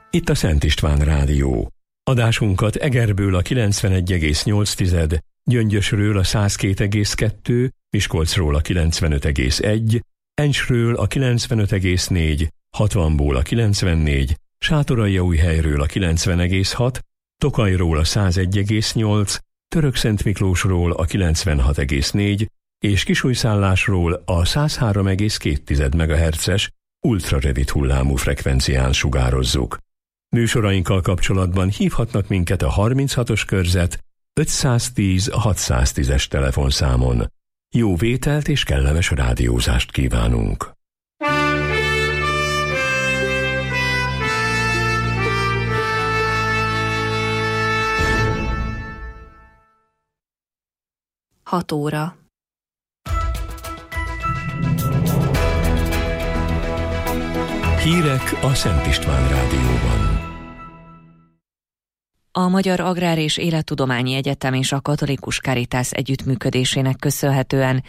Itt a Szent István Rádió. Adásunkat Egerből a 91,8, Gyöngyösről a 102,2, Miskolcról a 95,1, Encsről a 95,4, Hatvanból a 94, Sátoraljaújhelyről a 90,6, Tokajról a 101,8, Törökszentmiklósról a 96,4 és Kisújszállásról a 103,2 MHz-es ultrarövid hullámú frekvencián sugározzuk. Műsorainkkal kapcsolatban hívhatnak minket a 36-os körzet 510 610-es telefonszámon. Jó vételt és kellemes rádiózást kívánunk! Hat óra. Hírek a Szent István Rádióban. A Magyar Agrár és Élettudományi Egyetem és a Katolikus Caritas együttműködésének köszönhetően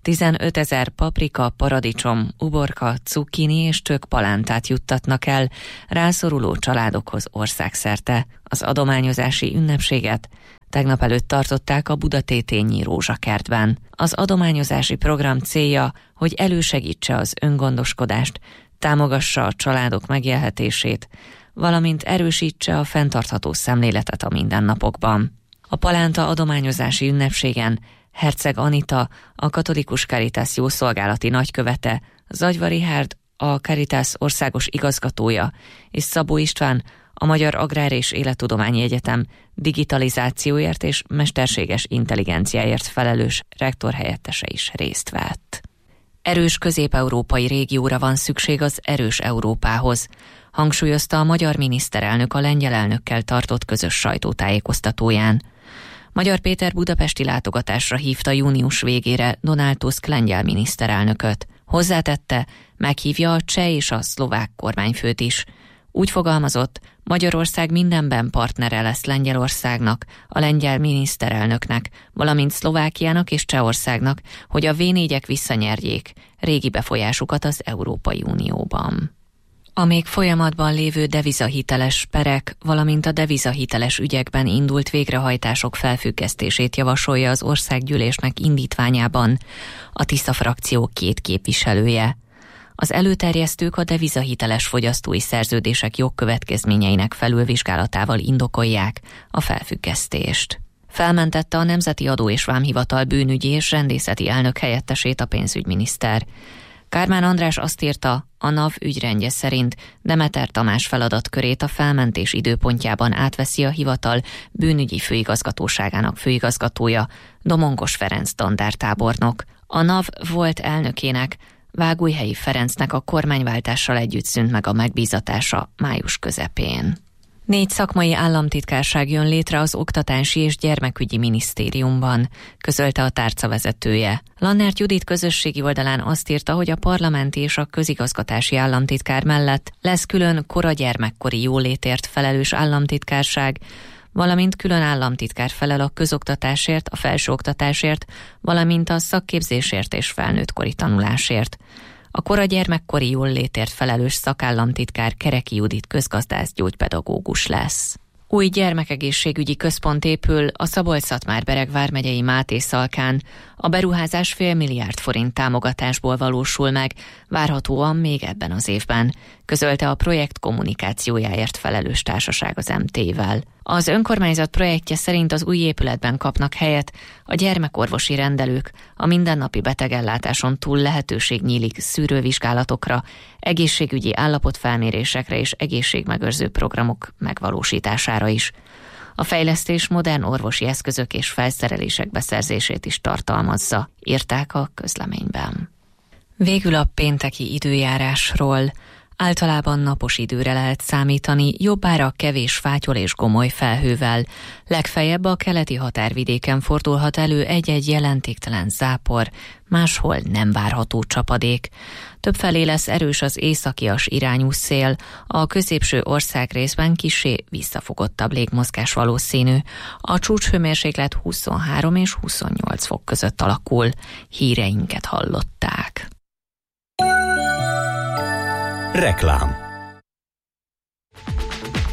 15 000 paprika, paradicsom, uborka, cukkini és tök palántát juttatnak el rászoruló családokhoz országszerte. Az adományozási ünnepséget tegnap előtt tartották a Budatétényi Rózsakertben. Az adományozási program célja, hogy elősegítse az öngondoskodást, támogassa a családok megélhetését, valamint erősítse a fenntartható szemléletet a mindennapokban. A palánta adományozási ünnepségen Herceg Anita, a Katolikus Caritas jószolgálati nagykövete, Zagyva Richárd, a Caritas országos igazgatója, és Szabó István, a Magyar Agrár és Élettudományi Egyetem digitalizációért és mesterséges intelligenciáért felelős rektorhelyettese is részt vett. Erős közép-európai régióra van szükség az erős Európához, hangsúlyozta a magyar miniszterelnök a lengyel elnökkel tartott közös sajtótájékoztatóján. Magyar Péter budapesti látogatásra hívta június végére Donald Tusk lengyel miniszterelnököt. Hozzátette, meghívja a cseh és a szlovák kormányfőt is. Úgy fogalmazott, Magyarország mindenben partnere lesz Lengyelországnak, a lengyel miniszterelnöknek, valamint Szlovákiának és Csehországnak, hogy a V4-ek visszanyerjék régi befolyásukat az Európai Unióban. A még folyamatban lévő devizahiteles perek, valamint a devizahiteles ügyekben indult végrehajtások felfüggesztését javasolja az országgyűlésnek indítványában a Tisza frakció 2 képviselője. Az előterjesztők a devizahiteles fogyasztói szerződések jogkövetkezményeinek felülvizsgálatával indokolják a felfüggesztést. Felmentette a Nemzeti Adó és Vámhivatal bűnügyi és rendészeti elnök helyettesét a pénzügyminiszter. Kármán András azt írta, a NAV ügyrendje szerint Demeter Tamás feladatkörét a felmentés időpontjában átveszi a hivatal bűnügyi főigazgatóságának főigazgatója, Domongos Ferenc dandártábornok. A NAV volt elnökének, Vágújhelyi Ferencnek a kormányváltással együtt szűnt meg a megbízatása május közepén. 4 szakmai államtitkárság jön létre az Oktatási és Gyermekügyi Minisztériumban, közölte a tárca vezetője. Lannert Judit közösségi oldalán azt írta, hogy a parlamenti és a közigazgatási államtitkár mellett lesz külön koragyermekkori jólétért felelős államtitkárság, valamint külön államtitkár felel a közoktatásért, a felsőoktatásért, valamint a szakképzésért és felnőttkori tanulásért. A koragyermekkori jólétért felelős szakállamtitkár Kereki Judit közgazdász gyógypedagógus lesz. Új gyermekegészségügyi központ épül a Szabolcs-Szatmár-Bereg vármegyei Máté Szalkán. A beruházás fél milliárd forint támogatásból valósul meg, várhatóan még ebben az évben, közölte a projekt kommunikációjáért felelős társaság az MT-vel. Az önkormányzat projektje szerint az új épületben kapnak helyet a gyermekorvosi rendelők, a mindennapi betegellátáson túl lehetőség nyílik szűrővizsgálatokra, egészségügyi állapotfelmérésekre és egészségmegőrző programok megvalósítására is. A fejlesztés modern orvosi eszközök és felszerelések beszerzését is tartalmazza, írták a közleményben. Végül a pénteki időjárásról. Általában napos időre lehet számítani, jobbára kevés fátyol és gomoly felhővel. Legfeljebb a keleti határvidéken fordulhat elő egy-egy jelentéktelen zápor, máshol nem várható csapadék. Többfelé lesz erős az északias irányú szél, a középső országrészben kissé visszafogottabb légmozgás valószínű. A csúcshőmérséklet 23 és 28 fok között alakul. Híreinket hallották. Reklám.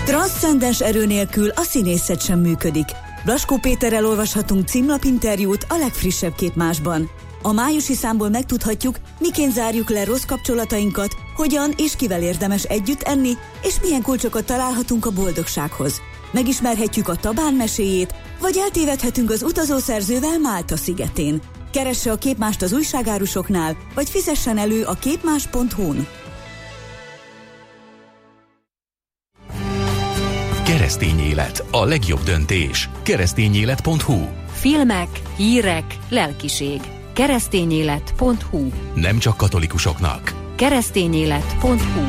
Transzcendens erő nélkül a színészet sem működik. Blaskó Péterrel olvashatunk címlapinterjút a legfrissebb Képmásban. A májusi számból megtudhatjuk, miként zárjuk le rossz kapcsolatainkat, hogyan és kivel érdemes együtt enni, és milyen kulcsokat találhatunk a boldogsághoz. Megismerhetjük a Tabán meséjét, vagy eltévedhetünk az utazószerzővel Málta szigetén. Keresse a Képmást az újságárusoknál, vagy fizessen elő a képmás.hu-n. Keresztény élet, a legjobb döntés. Keresztényélet.hu. Filmek, hírek, lelkiség. Keresztényélet.hu. Nem csak katolikusoknak. Keresztényélet.hu.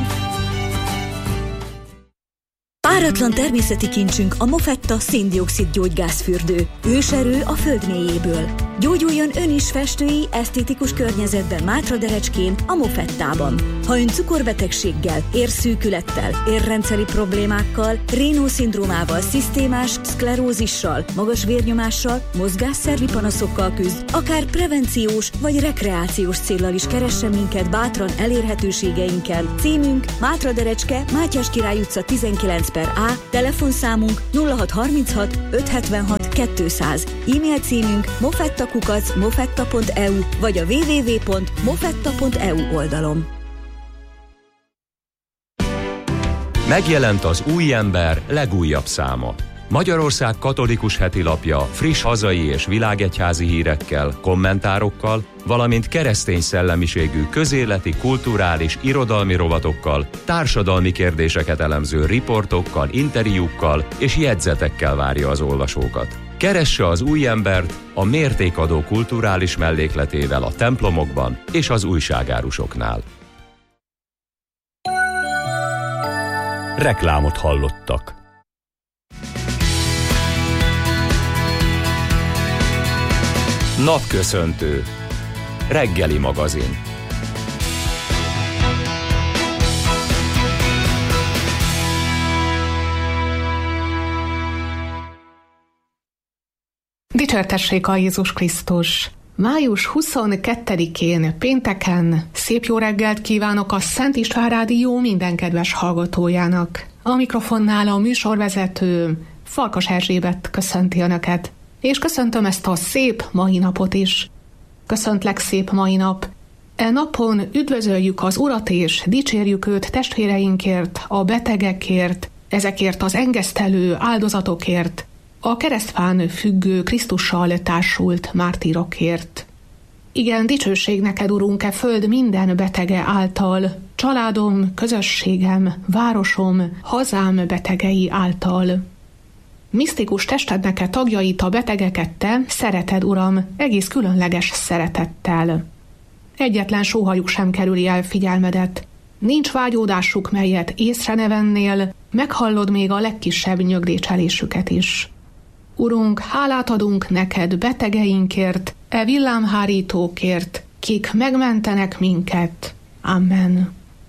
Páratlan természeti kincsünk a Mofetta szén-dioxid gyógygázfürdő. Őserő a föld mélyéből. Gyógyuljon ön is festői, esztétikus környezetben Mátraderecskén, a Mofettában. Ha ön cukorbetegséggel, érszűkülettel, érrendszeri problémákkal, Raynaud-szindrómával, szisztémás szklerózissal, magas vérnyomással, mozgásszervi panaszokkal küzd, akár prevenciós vagy rekreációs céllal is keressen minket bátran elérhetőségeinken. Címünk Mátraderecske, Mátyás Király utca 19/A, telefonszámunk 0636 576 200, e-mail címünk mofetta@mofetta.eu vagy a www.mofetta.eu oldalon. Megjelent az Új Ember legújabb száma. Magyarország katolikus hetilapja friss hazai és világegyházi hírekkel, kommentárokkal, valamint keresztény szellemiségű közéleti, kulturális, irodalmi rovatokkal, társadalmi kérdéseket elemző riportokkal, interjúkkal és jegyzetekkel várja az olvasókat. Keresse az Új Embert a mértékadó kulturális mellékletével a templomokban és az újságárusoknál. Reklámot hallottak. Napköszöntő. Reggeli magazin. Dicsértessék a Jézus Krisztus! Május 22-én pénteken szép jó reggelt kívánok a Szent István Rádió minden kedves hallgatójának. A mikrofonnál a műsorvezető Farkas Erzsébet köszönti Önöket, és köszöntöm ezt a szép mai napot is. Köszöntlek szép mai nap! E napon üdvözöljük az Urat és dicsérjük őt testvéreinkért, a betegekért, ezekért az engesztelő áldozatokért, a keresztfán függő Krisztussal társult mártírokért. Igen, dicsőség neked, Urunk, e föld minden betege által, családom, közösségem, városom, hazám betegei által. Misztikus testednek e tagjait, a betegeket te szereted, Uram, egész különleges szeretettel. Egyetlen sóhajuk sem kerüli el figyelmedet. Nincs vágyódásuk, melyet észre ne vennél, meghallod még a legkisebb nyögdécselésüket is. Urunk, hálát adunk neked betegeinkért, e villámhárítókért, kik megmentenek minket. Amen.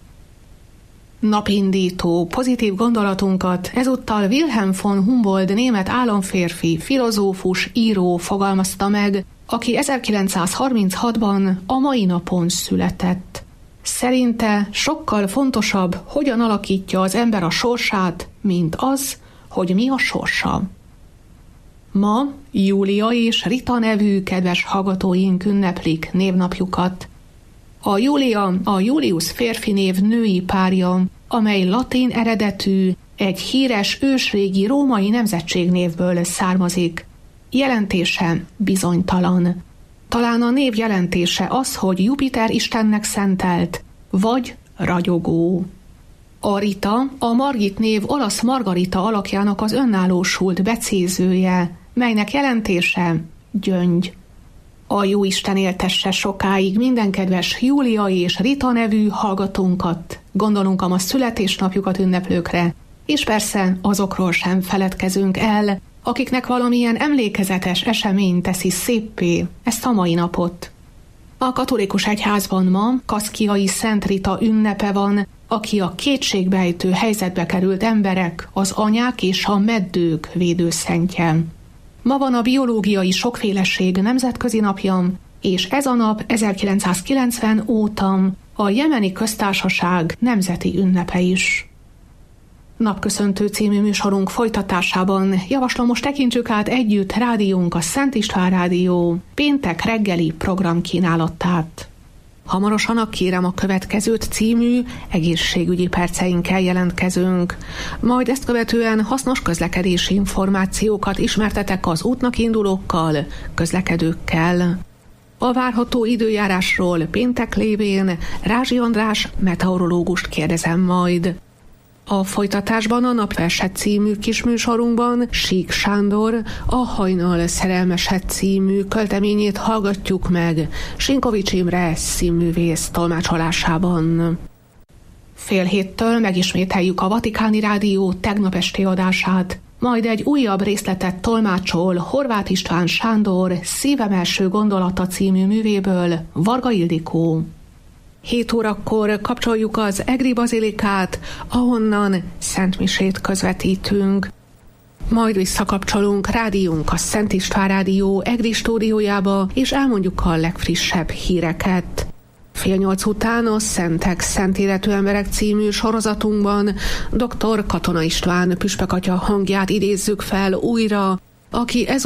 Napindító, pozitív gondolatunkat ezúttal Wilhelm von Humboldt német államférfi, filozófus, író fogalmazta meg, aki 1936-ban a mai napon született. Szerinte sokkal fontosabb, hogyan alakítja az ember a sorsát, mint az, hogy mi a sorsa. Ma Júlia és Rita nevű kedves hallgatóink ünneplik névnapjukat. A Júlia a Julius férfi név női párja, amely latin eredetű, egy híres ősrégi római nemzetségnévből származik. Jelentése bizonytalan. Talán a név jelentése az, hogy Jupiter istennek szentelt, vagy ragyogó. A Rita a Margit név olasz Margarita alakjának az önállósult becézője, melynek jelentése gyöngy. A Jóisten éltesse sokáig minden kedves Júlia és Rita nevű hallgatónkat, gondolunk a ma születésnapjukat ünneplőkre, és persze azokról sem feledkezünk el, akiknek valamilyen emlékezetes esemény teszi széppé ezt a mai napot. A katolikus egyházban ma Kaszkiai Szent Rita ünnepe van, aki a kétségbejtő helyzetbe került emberek, az anyák és a meddők védőszentje. Ma van a biológiai sokféleség nemzetközi napja, és ez a nap 1990 óta a Jemeni Köztársaság nemzeti ünnepe is. Napköszöntő című műsorunk folytatásában javaslom, most tekintsük át együtt rádiónk, a Szent István Rádió péntek reggeli programkínálatát. Hamarosan kérem a következőt című egészségügyi perceinkkel jelentkezünk. Majd ezt követően hasznos közlekedési információkat ismertetek az útnak indulókkal, közlekedőkkel. A várható időjárásról péntek lévén Rázsi András meteorológust kérdezem majd. A folytatásban a Napverset című kisműsorunkban Sík Sándor a Hajnal szerelmeset című költeményét hallgatjuk meg Sinkovics Imre színművész tolmácsolásában. 6:30 megismételjük a Vatikáni Rádió tegnap esti adását, majd egy újabb részletet tolmácsol Horváth István Sándor Szívem első gondolata című művéből Varga Ildikó. 7 órakor kapcsoljuk az Egri Bazilikát, ahonnan szentmisét közvetítünk. Majd visszakapcsolunk rádiónk, a Szent István Rádió Egri stúdiójába, és elmondjuk a legfrissebb híreket. 7:30 után a Szentek, Szent Életű Emberek című sorozatunkban dr. Katona István püspökatya hangját idézzük fel újra, aki